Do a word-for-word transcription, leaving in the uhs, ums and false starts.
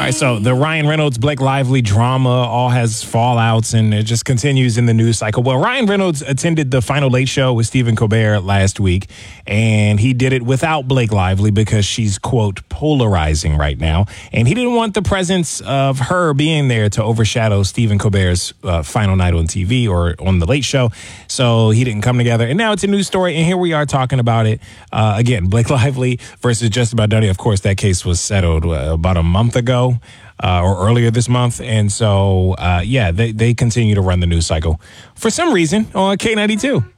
right, so the Ryan Reynolds, Blake Lively drama all has fallouts, and it just continues in the news cycle. Well, Ryan Reynolds attended the Final Late Show with Stephen Colbert last week, and he did it without Blake Lively because she's, quote, polarizing right now. And he didn't want the presence of her being there to overshadow Stephen Colbert's uh, final night on T V or on the Late Show. So he didn't come together. And now it's a news story, and here we are talking about it. Uh, again, Blake Lively versus Just About Dunny. Of course, that case was settled uh, about a month ago. Uh, or earlier this month. And so, uh, yeah, they, they continue to run the news cycle for some reason on K ninety-two.